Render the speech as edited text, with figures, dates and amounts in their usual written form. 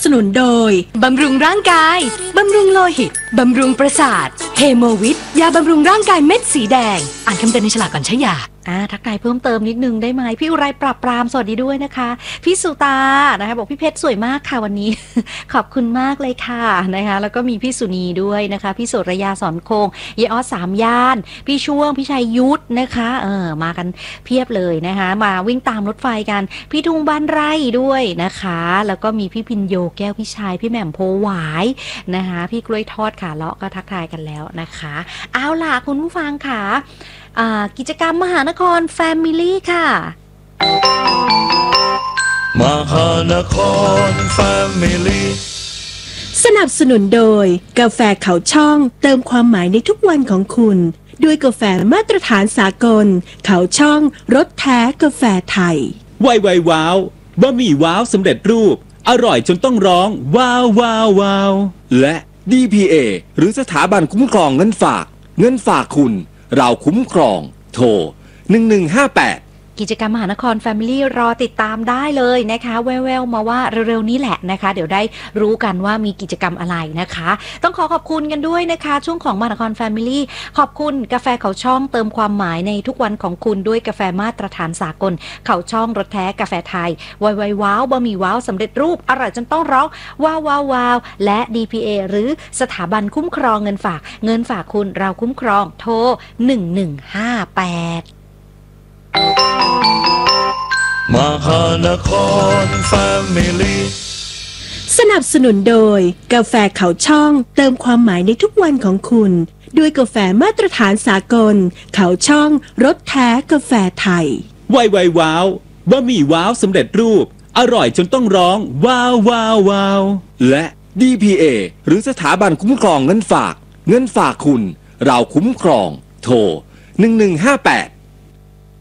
สนุนโดยบำรุงร่างกายบำรุงโลหิตบำรุงประสาทเฮโมวิทยาบำรุงร่างกายเม็ดสีแดงอ่านคำเตือนในฉลากก่อนใช้ยาทักทายเพิ่มเติมนิดนึงได้ไหมพี่อุไรปราบปรามสวัสดีด้วยนะคะพี่สุตานะคะบอกพี่เพชรสวยมากค่ะวันนี้ ขอบคุณมากเลยค่ะนะคะแล้วก็มีพี่สุนีด้วยนะคะพี่สุรยาสอนคงเยออส3ย่านพี่ช่วงพี่ชัยยุทธนะคะมากันเพียบเลยนะคะมาวิ่งตามรถไฟกันพี่ทุ่งบ้านไร่ด้วยนะคะแล้วก็มีพี่พินโยแก้วพี่ชายพี่แหม่มโพหวายนะคะพี่กล้วยทอดค่ะเลาะก็ทักทายกันแล้วนะคะเอาล่ะคุณผู้ฟังค่ะกิจกรรมมหานครแฟมิลี่ค่ะมหานครแฟมิลี่สนับสนุนโดยกาแฟเขาช่องเติมความหมายในทุกวันของคุณด้วยกาแฟมาตรฐานสากลเขาช่องรสแท้กาแฟไทยไวว้าวบะหมี่ว้าวสำเร็จรูปอร่อยจนต้องร้องว้าวว้าวว้าวและ DPA หรือสถาบันคุ้มครองเงินฝากคุณเราคุ้มครองโทร1158 กิจกรรมมหานคร Family รอติดตามได้เลยนะคะแววๆมาว่าเร็วๆนี้แหละนะคะเดี๋ยวได้รู้กันว่ามีกิจกรรมอะไรนะคะต้องขอบคุณกันด้วยนะคะช่วงของมหานคร Family ขอบคุณกาแฟเขาช่องเติมความหมายในทุกวันของคุณด้วยกาแฟมาตรฐานสากลเขาช่องรสแท้กาแฟไทยไวว้าวบะหมี่ว้าวสำเร็จรูปอร่อยจนต้องร้องว้าวว้าวว้าวและ DPA หรือสถาบันคุ้มครองเงินฝากคุณเราคุ้มครองโทร1158 มหานครแฟมิลี่สนับสนุนโดยกาแฟเขาช่องเติมความหมายในทุกวันของคุณด้วยกาแฟมาตรฐานสากลเขาช่องรสแท้กาแฟไทยไวว้าวบะหมี่ว้าวสำเร็จรูปอร่อยจนต้องร้องว้าวว้าวว้าวและ DPA หรือสถาบันคุ้มครองเงินฝากคุณเราคุ้มครองโทร1158